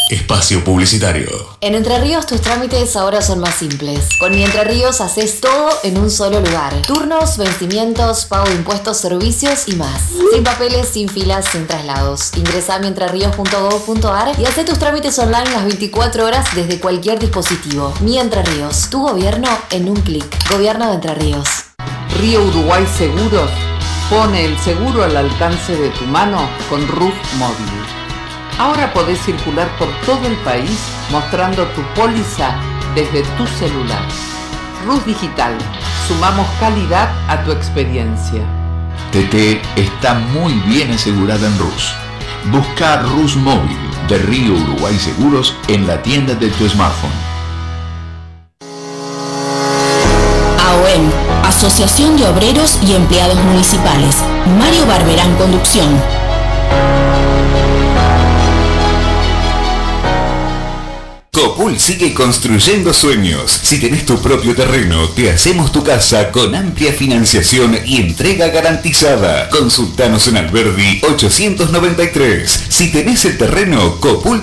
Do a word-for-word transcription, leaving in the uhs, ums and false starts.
Espacio publicitario. En Entre Ríos tus trámites ahora son más simples. Con Mi Entre Ríos haces todo en un solo lugar. Turnos, vencimientos, pago de impuestos, servicios y más. Sin papeles, sin filas, sin traslados. Ingresá a mi entre ríos punto gob punto ar y haz tus trámites online las veinticuatro horas desde cualquier dispositivo. Mi Entre Ríos, tu gobierno en un clic. Gobierno de Entre Ríos. Río Uruguay Seguros pone el seguro al alcance de tu mano con R U S Móvil. Ahora podés circular por todo el país mostrando tu póliza desde tu celular. R U S Digital. Sumamos calidad a tu experiencia. T T está muy bien asegurada en R U S. Busca R U S Móvil de Río Uruguay Seguros en la tienda de tu smartphone. A O E M, Asociación de Obreros y Empleados Municipales. Mario Barberán, conducción. Copul sigue construyendo sueños. Si tenés tu propio terreno, te hacemos tu casa con amplia financiación y entrega garantizada. Consultanos en Alberdi ochocientos noventa y tres. Si tenés el terreno, Copul